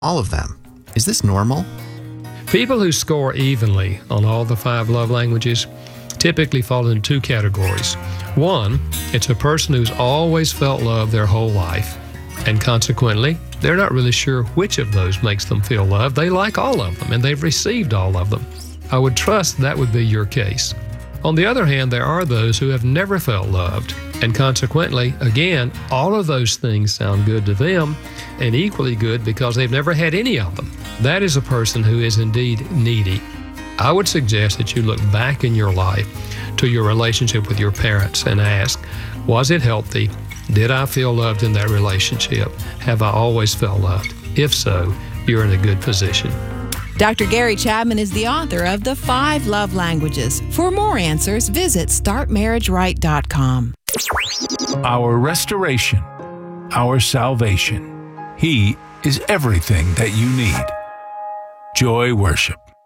all of them. Is this normal? People who score evenly on all the 5 love languages typically fall into 2 categories. One, it's a person who's always felt love their whole life, and consequently, they're not really sure which of those makes them feel loved. They like all of them, and they've received all of them. I would trust that would be your case. On the other hand, there are those who have never felt loved, and consequently, again, all of those things sound good to them, and equally good because they've never had any of them. That is a person who is indeed needy. I would suggest that you look back in your life to your relationship with your parents and ask, was it healthy? Did I feel loved in that relationship? Have I always felt loved? If so, you're in a good position. Dr. Gary Chapman is the author of The 5 Love Languages. For more answers, visit StartMarriageRight.com. Our restoration, our salvation. He is everything that you need. Joy Worship.